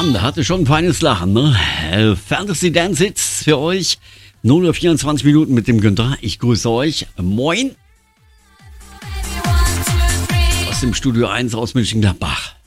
Der hatte schon ein feines Lachen, ne? Fantasy Dance Hits für euch. 0:24 mit dem Günther. Ich grüße euch. Moin. Aus dem Studio 1 aus Mönchengladbach.